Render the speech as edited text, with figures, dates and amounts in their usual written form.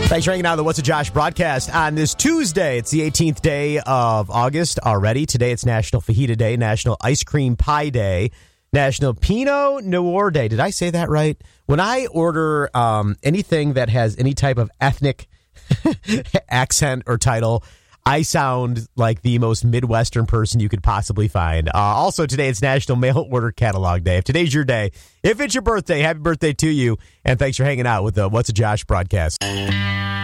Thanks for hanging out on the What's a Josh broadcast on this Tuesday. It's the 18th day of August already. Today it's National Fajita Day, National Ice Cream Pie Day, National Pinot Noir Day. Did I say that right? When I order anything that has any type of ethnic accent or title, I sound like the most Midwestern person you could possibly find. Also, today it's National Mail Order Catalog Day. If today's your day, if it's your birthday, happy birthday to you. And thanks for hanging out with the What's a Josh broadcast.